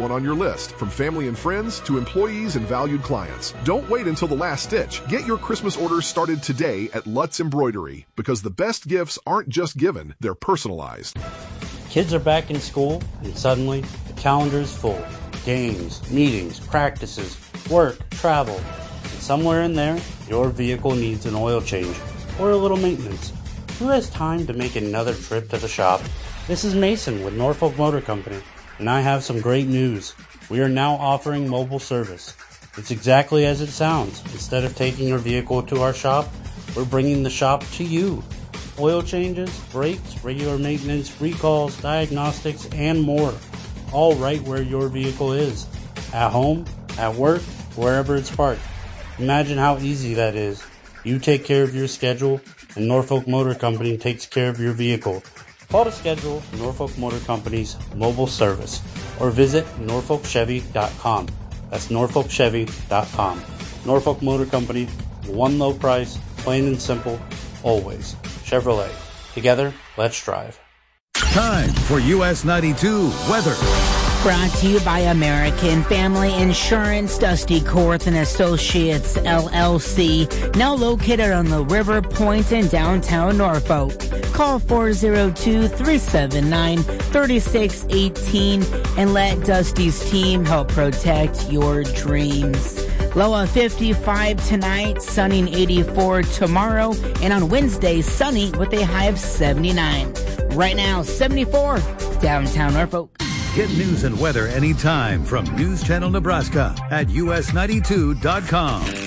everyone on your list, from family and friends to employees and valued clients. Don't wait until the last stitch. Get your Christmas orders started today at Lutz Embroidery, because the best gifts aren't just given, they're personalized. Kids are back in school, and suddenly the calendar is full. Games, meetings, practices, work, travel. And somewhere in there, your vehicle needs an oil change or a little maintenance. Who has time to make another trip to the shop? This is Mason with Norfolk Motor Company, and I have some great news. We are now offering mobile service. It's exactly as it sounds. Instead of taking your vehicle to our shop, we're bringing the shop to you. Oil changes, brakes, regular maintenance, recalls, diagnostics, and more. All right where your vehicle is. At home, at work, wherever it's parked. Imagine how easy that is. You take care of your schedule, and Norfolk Motor Company takes care of your vehicle. Call to schedule Norfolk Motor Company's mobile service or visit norfolkchevy.com. That's norfolkchevy.com. Norfolk Motor Company, one low price, plain and simple, always. Chevrolet. Together, let's drive. Time for US 92 weather. Brought to you by American Family Insurance, Dusty Korth and Associates, LLC, now located on the River Point in downtown Norfolk. Call 402-379-3618 and let Dusty's team help protect your dreams. Low of 55 tonight, sunny and 84 tomorrow, and on Wednesday, sunny with a high of 79. Right now, 74, downtown Norfolk. Get news and weather anytime from News Channel Nebraska at us92.com.